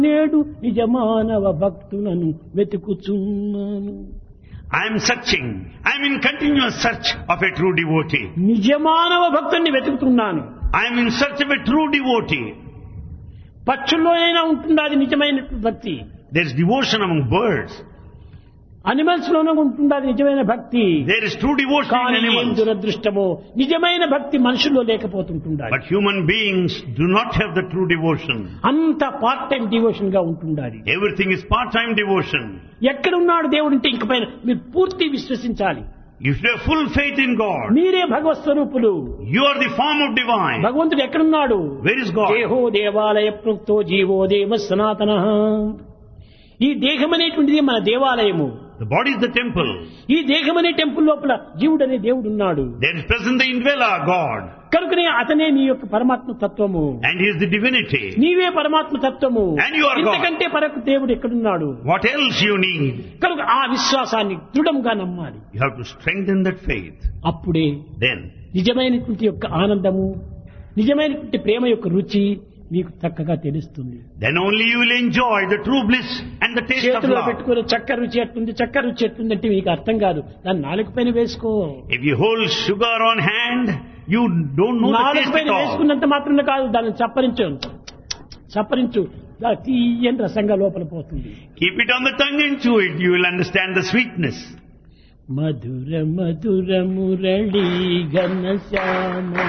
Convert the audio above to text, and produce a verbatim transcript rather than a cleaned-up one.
నేడు నిజమానవ భక్తులను వెతుకుచున్నాను. I am searching. I am in continuous search of a true devotee. నిజమానవ భక్తుని వెతుకుతున్నాను. I am in search of a true devotee. పక్షుల్లోనైనా ఉంటుంది అది నిజమైన భక్తి. There is devotion among birds. Animals లోనే ఉంటుంది అది నిజమైన భక్తి. There is true devotion in కానీ ఏం animals. దురదృష్టమో నిజమైన భక్తి మనుషుల్లో లేకపోతుంటుంది. But human beings do not have the true devotion. అంత పార్ట్ టైం డివోషన్ గా ఉంటుండాలి. Everything is part-time devotion. ఎక్కడున్నాడు దేవుడు అంటే ఇంక పైన మీరు పూర్తి విశ్వసించాలి. You should have full faith in God. మీరే భగవత్ స్వరూపులు. You are the form of divine. భగవంతుడు ఎక్కడున్నాడు? Where is God? దేహో దేవాలయ ప్రోక్తో జీవో దేవ సనాతనః. ఈ దేహం అనేటువంటిది మన దేవాలయము. The body is the temple. ఈ దేహం అనే టెంపుల్ లోపల జీవుడు అనే దేవుడు ఉన్నాడు. There is present the indweller, God. కనుకనే అతనే నీ యొక్క పరమాత్మ తత్వము. And He is the divinity. నీవే పరమాత్మ తత్వము. And you are God. ఇంతకంటే పరకు దేవుడు ఎక్కడున్నాడు? What else you need? కనుక ఆ విశ్వాసాన్ని దృఢంగా నమ్మాలి. You have to strengthen that faith. అప్పుడే Then నిజమైనటువంటి యొక్క ఆనందము, నిజమైనటువంటి ప్రేమ యొక్క రుచి మీకు చక్కగా తెలుస్తుంది. Then only you will enjoy the true bliss and the taste of చేతిలో love. పెట్టుకుని చక్కెర రుచి ఎట్టుంది, చక్కెర రుచి ఎట్టుంది అంటే మీకు అర్థం కాదు. దాన్ని నాలుగు పైన వేసుకో. If you hold sugar on hand, you don't know the నాలుగు taste పైన at all. వేసుకున్నంత మాత్రమే కాదు, దాన్ని చప్పరించు చప్పరించు దా తీయని రసంగా లోపల పోతుంది. Keep it on the tongue and chew it. You will understand the sweetness. Mathura Mathura Murali ఘనశ్యామ